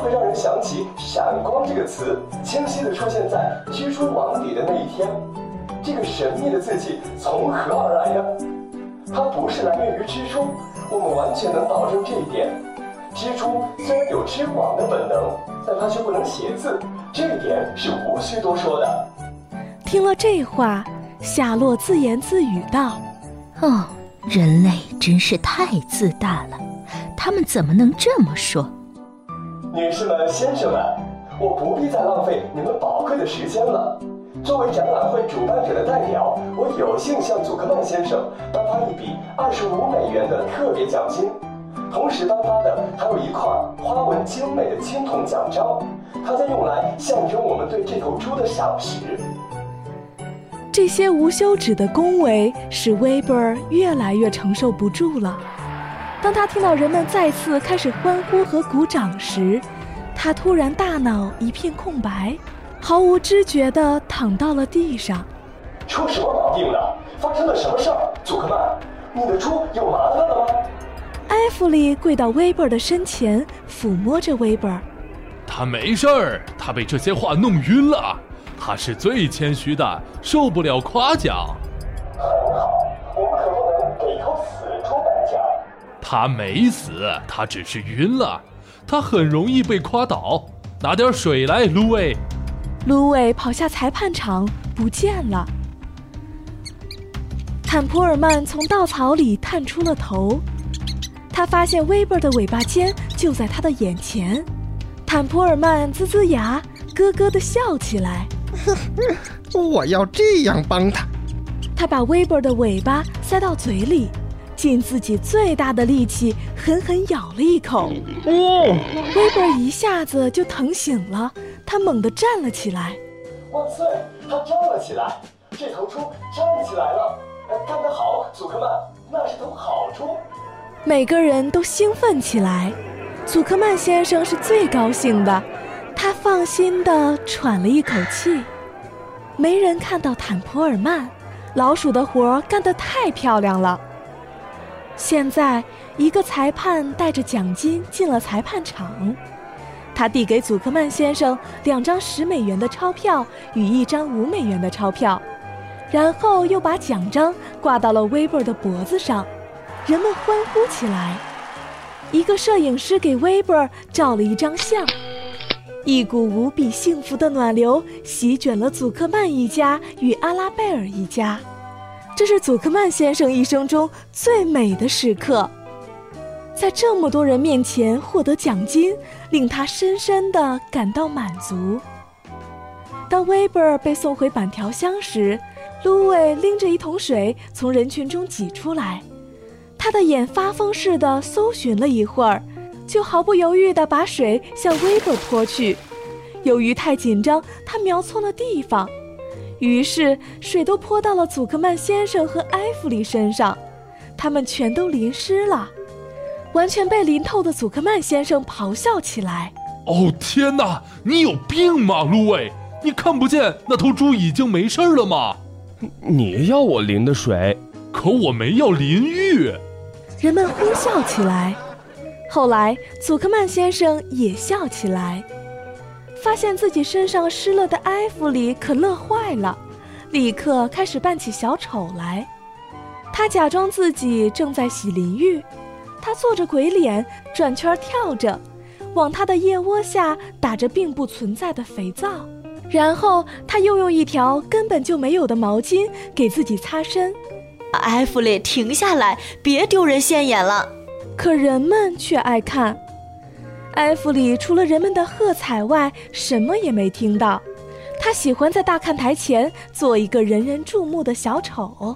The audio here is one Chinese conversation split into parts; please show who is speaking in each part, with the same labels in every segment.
Speaker 1: 会让人想起闪光这个词，清晰地出现在蜘蛛网里的那一天。这个神秘的字迹从何而来呢？它不是来源于蜘蛛，我们完全能保证这一点。蜘蛛虽然有织网的本能，但它却不能写字，这一点是无需多说的。
Speaker 2: 听了这话，夏洛自言自语道：
Speaker 3: 哦，人类真是太自大了，他们怎么能这么说？
Speaker 1: 女士们、先生们，我不必再浪费你们宝贵的时间了。作为展览会主办者的代表，我有幸向祖克曼先生颁发一笔$25的特别奖金，同时颁发的还有一块花纹精美的青铜奖章，它将用来象征我们对这头猪的赏识。
Speaker 2: 这些无休止的恭维使威伯尔越来越承受不住了。当他听到人们再次开始欢呼和鼓掌时，他突然大脑一片空白，毫无知觉地躺到了地上。
Speaker 1: 出什么毛病了？发生了什么事儿？祖克曼，你的猪有麻烦了吗？
Speaker 2: 艾弗里跪到威伯尔的身前，抚摸着威伯尔。
Speaker 4: 他没事儿，他被这些话弄晕了。他是最谦虚的，受不了夸奖。
Speaker 1: 很好，我们可不能给一头死猪颁奖。
Speaker 4: 他没死，他只是晕了。他很容易被夸倒。拿点水来，芦苇。
Speaker 2: 芦苇跑下裁判场，不见了。坦普尔曼从稻草里探出了头，他发现威伯尔的尾巴尖就在他的眼前。坦普尔曼呲呲牙，咯咯地笑起来。
Speaker 5: 我要这样帮他。
Speaker 2: 他把威伯尔的尾巴塞到嘴里，尽自己最大的力气狠狠咬了一口。威伯尔一下子就疼醒了，他猛地站了起来。
Speaker 1: 万岁！他站了起来，这头猪站起来了。干得好，祖克曼，那是头好猪。
Speaker 2: 每个人都兴奋起来，祖克曼先生是最高兴的，他放心地喘了一口气。没人看到坦普尔曼，老鼠的活干得太漂亮了。现在，一个裁判带着奖金进了裁判场，他递给祖克曼先生2张$10的钞票与1张$5的钞票，然后又把奖章挂到了威伯尔的脖子上，人们欢呼起来。一个摄影师给威伯尔照了一张相，一股无比幸福的暖流席卷了祖克曼一家与阿拉贝尔一家。这是祖克曼先生一生中最美的时刻，在这么多人面前获得奖金，令他深深地感到满足。当威伯尔被送回板条箱时，芦苇拎着一桶水从人群中挤出来，他的眼发疯似的搜寻了一会儿，就毫不犹豫地把水向威伯尔泼去。由于太紧张，他瞄错了地方，于是水都泼到了祖克曼先生和埃弗里身上，他们全都淋湿了。完全被淋透的祖克曼先生咆哮起来：
Speaker 4: 哦天哪，你有病吗，芦苇？你看不见那头猪已经没事了吗？
Speaker 6: 你要我淋的水，
Speaker 4: 可我没要淋浴。
Speaker 2: 人们呼笑起来。后来祖克曼先生也笑起来，发现自己身上湿了的埃弗里可乐坏了，立刻开始扮起小丑来。他假装自己正在洗淋浴，他做着鬼脸，转圈跳着，往他的腋窝下打着并不存在的肥皂，然后他又用一条根本就没有的毛巾给自己擦身。
Speaker 7: 埃弗里，停下来，别丢人现眼了。
Speaker 2: 可人们却爱看。埃弗里除了人们的喝彩外，什么也没听到。他喜欢在大看台前做一个人人注目的小丑。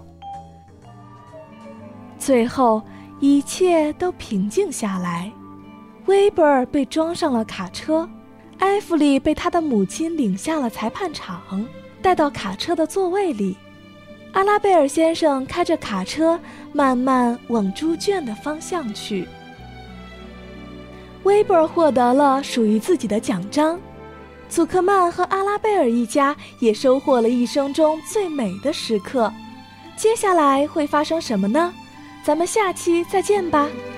Speaker 2: 最后，一切都平静下来。威伯尔被装上了卡车，埃弗里被他的母亲领下了裁判场，带到卡车的座位里。阿拉贝尔先生开着卡车慢慢往猪圈的方向去。威伯尔获得了属于自己的奖章，祖克曼和阿拉贝尔一家也收获了一生中最美的时刻。接下来会发生什么呢？咱们下期再见吧。